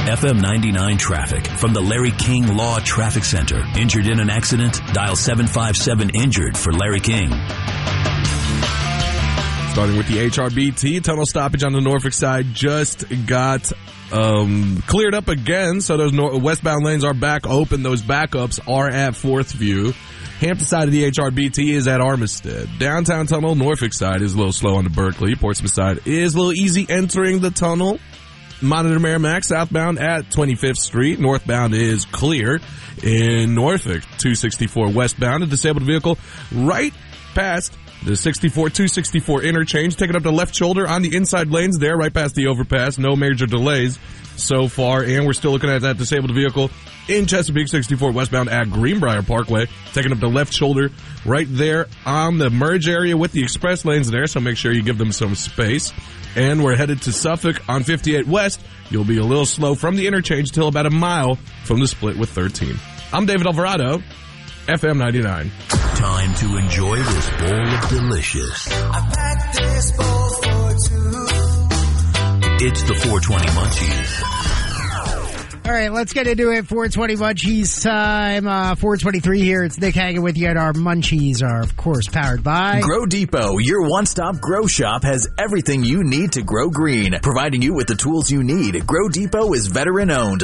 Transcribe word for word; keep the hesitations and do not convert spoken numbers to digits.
F M ninety-nine traffic from the Larry King Law Traffic Center. Injured in an accident? Dial seven five seven injured for Larry King. Starting with the H R B T, tunnel stoppage on the Norfolk side just got um, cleared up again, so those nor- westbound lanes are back open. Those backups are at Fourth View. Hampton side of the H R B T is at Armistead. Downtown tunnel, Norfolk side is a little slow on the Berkeley. Portsmouth side is a little easy entering the tunnel. Monitor Merrimack southbound at twenty-fifth Street. Northbound is clear. In Norfolk, two sixty-four westbound, a disabled vehicle right past the sixty-four two sixty-four interchange, taking up the left shoulder on the inside lanes there, right past the overpass. No major delays so far, and we're still looking at that disabled vehicle in Chesapeake, sixty-four westbound at Greenbrier Parkway, taking up the left shoulder right there on the merge area with the express lanes there, so make sure you give them some space. And we're headed to Suffolk on fifty-eight West. You'll be a little slow from the interchange till about a mile from the split with thirteen. I'm David Alvarado, F M ninety-nine. Time to enjoy this bowl of delicious. I packed this bowl for two. It's the four twenty Munchies. All right, let's get into it. four twenty Munchies time. Uh, four twenty-three here. It's Nick hanging with you, and our Munchies are, of course, powered by Grow Depot. Your one-stop grow shop has everything you need to grow green, providing you with the tools you need. Grow Depot is veteran-owned.